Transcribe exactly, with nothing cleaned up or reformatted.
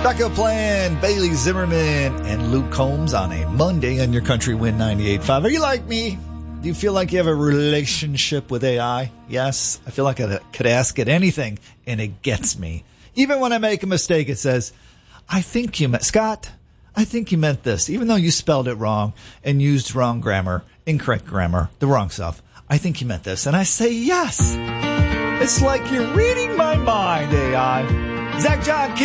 Backup Plan, Bailey Zimmerman, and Luke Combs on a Monday on your Country Wind ninety-eight point five. Are you like me? Do you feel like you have a relationship with A I? Yes. I feel like I could ask it anything, and it gets me. Even when I make a mistake, it says, I think you meant, Scott, I think you meant this, even though you spelled it wrong and used wrong grammar, incorrect grammar, the wrong stuff. I think you meant this. And I say, yes. It's like you're reading my mind, A I. Zach John,